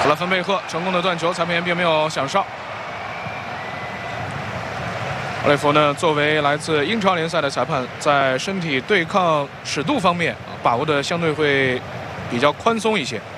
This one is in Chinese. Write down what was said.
好了，芬贝赫成功的断球，裁判员并没有响哨。奥利弗呢，作为来自英超联赛的裁判，在身体对抗尺度方面把握的相对会比较宽松一些。